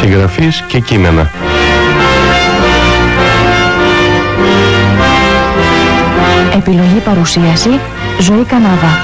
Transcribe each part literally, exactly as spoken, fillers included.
Συγγραφής και κείμενα. Επιλογή παρουσίαση Ζωή Κανάβα.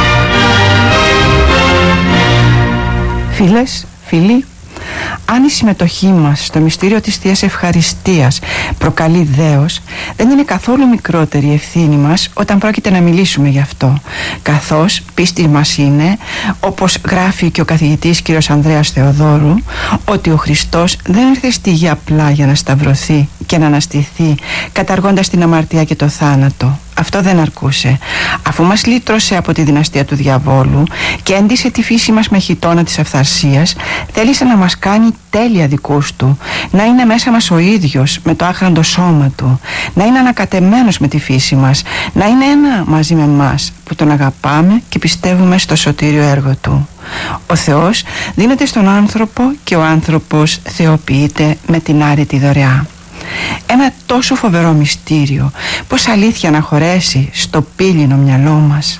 Φίλες, φίλοι, αν η συμμετοχή μας στο μυστήριο της Θείας Ευχαριστίας προκαλεί δέος, δεν είναι καθόλου μικρότερη η ευθύνη μας όταν πρόκειται να μιλήσουμε γι' αυτό, καθώς πίστη μας είναι, όπως γράφει και ο καθηγητής κ. Ανδρέας Θεοδόρου, ότι ο Χριστός δεν ήρθε στη γη απλά για να σταυρωθεί και να αναστηθεί καταργώντας την αμαρτία και το θάνατο. Αυτό δεν αρκούσε. Αφού μας λύτρωσε από τη δυναστεία του διαβόλου και έντυσε τη φύση μας με χιτώνα της αυθαρσίας, θέλησε να μας κάνει τέλεια δικούς του, να είναι μέσα μας ο ίδιος με το άχραντο σώμα του, να είναι ανακατεμένος με τη φύση μας, να είναι ένα μαζί με μας που τον αγαπάμε και πιστεύουμε στο σωτήριο έργο του. Ο Θεός δίνεται στον άνθρωπο και ο άνθρωπος θεοποιείται με την άρρητη δωρεά. Ένα τόσο φοβερό μυστήριο, πως αλήθεια να χωρέσει στο πύληνο μυαλό μας.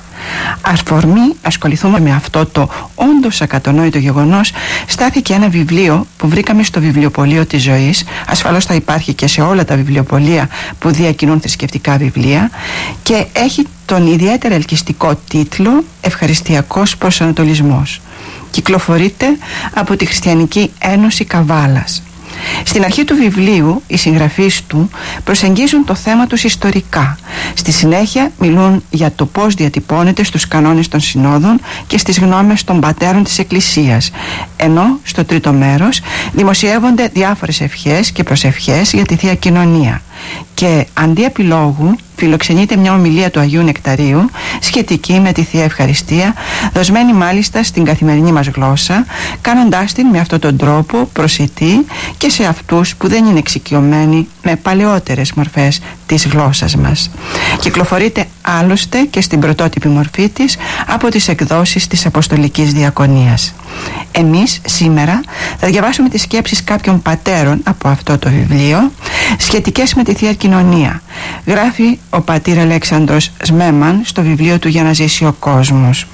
Αφορμή ασχοληθούμε με αυτό το όντως ακατονόητο γεγονός στάθηκε ένα βιβλίο που βρήκαμε στο βιβλιοπωλείο της ζωής. Ασφαλώς θα υπάρχει και σε όλα τα βιβλιοπωλεία που διακινούν θρησκευτικά βιβλία, και έχει τον ιδιαίτερα ελκυστικό τίτλο «Ευχαριστιακός προσανατολισμός». Κυκλοφορείται από τη Χριστιανική Ένωση Καβάλας. Στην αρχή του βιβλίου οι συγγραφείς του προσεγγίζουν το θέμα τους ιστορικά. Στη συνέχεια μιλούν για το πώς διατυπώνεται στους κανόνες των συνόδων και στις γνώμες των πατέρων της Εκκλησίας, ενώ στο τρίτο μέρος δημοσιεύονται διάφορες ευχές και προσευχές για τη Θεία Κοινωνία. Και αντί επιλόγου φιλοξενείται μια ομιλία του Αγίου Νεκταρίου σχετική με τη Θεία Ευχαριστία, δοσμένη μάλιστα στην καθημερινή μας γλώσσα, κάνοντάς την με αυτόν τον τρόπο προσιτή και σε αυτούς που δεν είναι εξοικειωμένοι με παλαιότερες μορφές της γλώσσας μας. Κυκλοφορείται άλλωστε και στην πρωτότυπη μορφή της από τις εκδόσεις της Αποστολικής Διακονίας. Εμείς σήμερα θα διαβάσουμε τις σκέψεις κάποιων πατέρων από αυτό το βιβλίο σχετικές με τη Θεία Κοινωνία. Γράφει ο πατήρ Αλέξανδρος Σμέμαν στο βιβλίο του «Για να ζήσει ο κόσμος».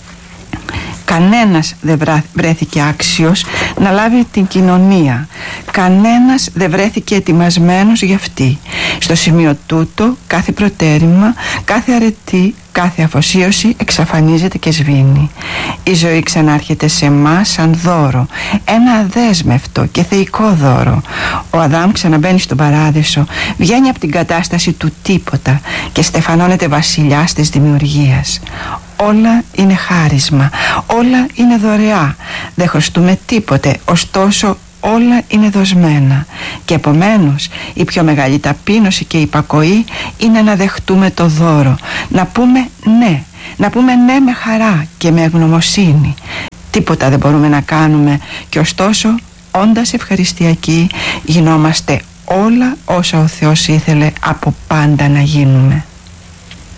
Κανένας δεν βρέθηκε άξιος να λάβει την κοινωνία. Κανένας δεν βρέθηκε ετοιμασμένος γι' αυτή. Στο σημείο τούτο κάθε προτέρημα, κάθε αρετή, κάθε αφοσίωση εξαφανίζεται και σβήνει. Η ζωή ξανάρχεται σε εμάς σαν δώρο, ένα αδέσμευτο και θεϊκό δώρο. Ο Αδάμ ξαναμπαίνει στον παράδεισο, βγαίνει από την κατάσταση του τίποτα και στεφανώνεται βασιλιάς της δημιουργίας. Όλα είναι χάρισμα, όλα είναι δωρεά, δεν χρωστούμε τίποτε, ωστόσο όλα είναι δοσμένα. Και επομένως η πιο μεγάλη ταπείνωση και υπακοή είναι να δεχτούμε το δώρο, να πούμε ναι, να πούμε ναι με χαρά και με ευγνωμοσύνη. Τίποτα δεν μπορούμε να κάνουμε και ωστόσο όντας ευχαριστιακοί γινόμαστε όλα όσα ο Θεός ήθελε από πάντα να γίνουμε.